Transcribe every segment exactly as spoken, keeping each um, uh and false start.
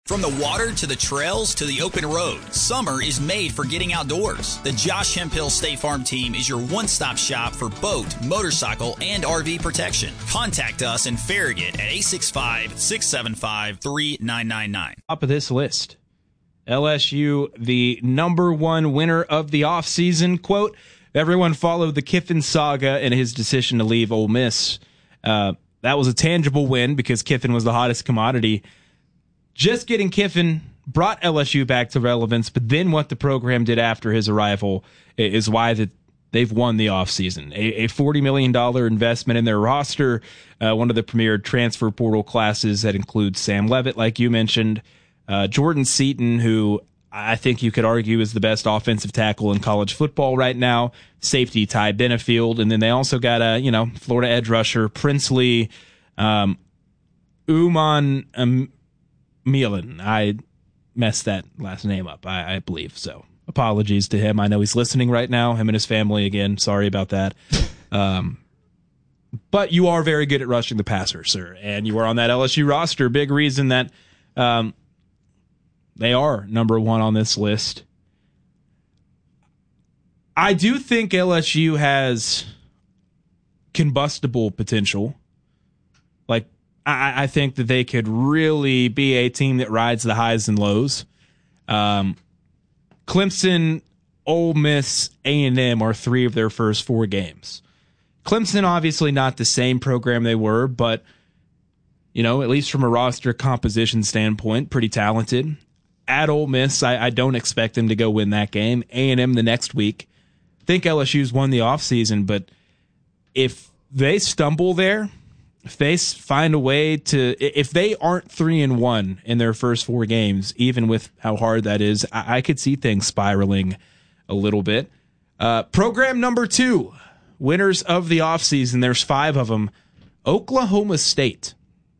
From the water to the trails to the open road, summer is made for getting outdoors. The Josh Hemphill State Farm team is your one-stop shop for boat, motorcycle, and R V protection. Contact us in Farragut at eight six five, six seven five, three nine nine nine. Top of this list, L S U, the number one winner of the offseason. Quote, everyone followed the Kiffin saga and his decision to leave Ole Miss. Uh, that was a tangible win because Kiffin was the hottest commodity. Just getting Kiffin brought L S U back to relevance, but then what the program did after his arrival is why that they've won the offseason. A, a forty million dollars investment in their roster, uh, one of the premier transfer portal classes that includes Sam Levitt, like you mentioned, uh, Jordan Seaton, who I think you could argue is the best offensive tackle in college football right now, safety Ty Benefield, and then they also got a, you know, Florida edge rusher, Princely, um, Uman um, Milan. I messed that last name up, I, I believe. So apologies to him. I know he's listening right now, him and his family. Again, sorry about that. Um, but you are very good at rushing the passer, sir. And you are on that L S U roster. Big reason that um, they are number one on this list. I do think L S U has combustible potential. Like, I, I think that they could really be a team that rides the highs and lows. Um, Clemson, Ole Miss, A and M are three of their first four games. Clemson, obviously not the same program they were, but, you know, at least from a roster composition standpoint, pretty talented. At Ole Miss, I, I don't expect them to go win that game. A and M the next week. I think L S U's won the offseason, but if they stumble there, if they find a way to, if they aren't three and one in their first four games, even with how hard that is, I, I could see things spiraling a little bit. Uh, program number two, winners of the offseason, there's five of them. Oklahoma State.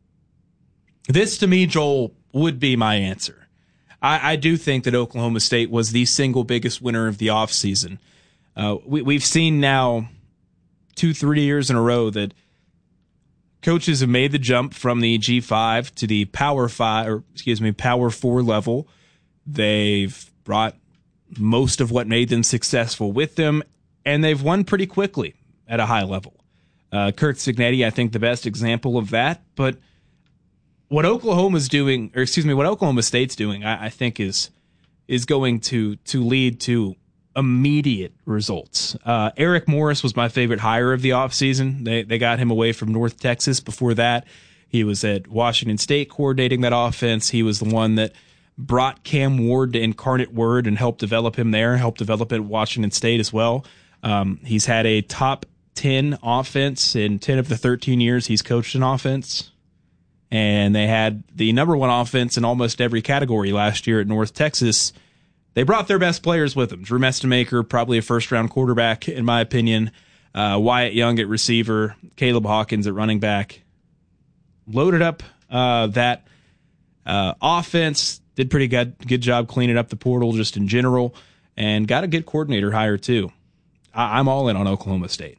This, to me, Joel, would be my answer. I, I do think that Oklahoma State was the single biggest winner of the offseason. Uh, we, we've seen now two, three years in a row that coaches have made the jump from the G five to the Power Five, or excuse me, Power Four level. They've brought most of what made them successful with them, and they've won pretty quickly at a high level. Uh, Kurt Cignetti, I think, the best example of that. But what Oklahoma's doing, or excuse me, what Oklahoma State's doing, I, I think is is going to to lead to immediate results. Uh, Eric Morris was my favorite hire of the offseason. They they got him away from North Texas. Before that, he was at Washington State coordinating that offense. He was the one that brought Cam Ward to Incarnate Word and helped develop him there, helped develop at Washington State as well. Um, he's had a top ten offense in ten of the thirteen years he's coached an offense. And they had the number one offense in almost every category last year at North Texas. They brought their best players with them. Drew Mestemaker, probably a first-round quarterback, in my opinion. Uh, Wyatt Young at receiver. Caleb Hawkins at running back. Loaded up uh, that uh, offense. Did pretty good, good job cleaning up the portal just in general. And got a good coordinator hire, too. I, I'm all in on Oklahoma State.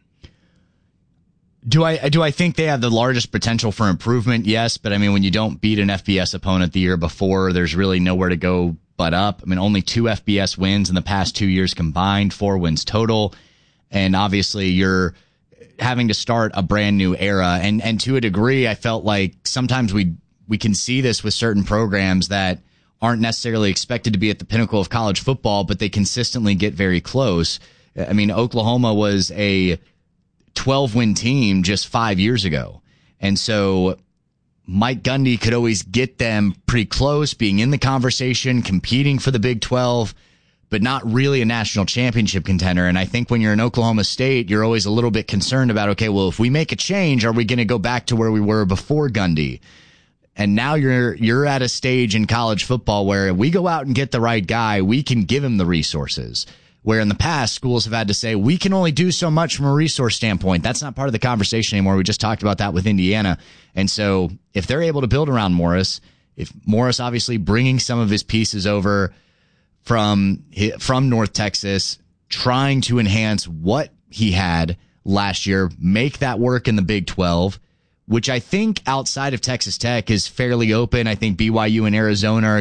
Do I do I think they have the largest potential for improvement? Yes, but I mean, when you don't beat an F B S opponent the year before, there's really nowhere to go but up. I mean, only two F B S wins in the past two years combined, four wins total. And obviously you're having to start a brand new era. And and to a degree, I felt like sometimes we we can see this with certain programs that aren't necessarily expected to be at the pinnacle of college football, but they consistently get very close. I mean, Oklahoma was a twelve-win team just five years ago. And so Mike Gundy could always get them pretty close, being in the conversation, competing for the Big twelve, but not really a national championship contender. And I think when you're in Oklahoma State, you're always a little bit concerned about, okay, well, if we make a change, are we going to go back to where we were before Gundy? And now you're you're at a stage in college football where if we go out and get the right guy, we can give him the resources. Where in the past, schools have had to say, we can only do so much from a resource standpoint. That's not part of the conversation anymore. We just talked about that with Indiana. And so if they're able to build around Morris, if Morris obviously bringing some of his pieces over from from North Texas, trying to enhance what he had last year, make that work in the Big twelve, which I think outside of Texas Tech is fairly open. I think B Y U and Arizona are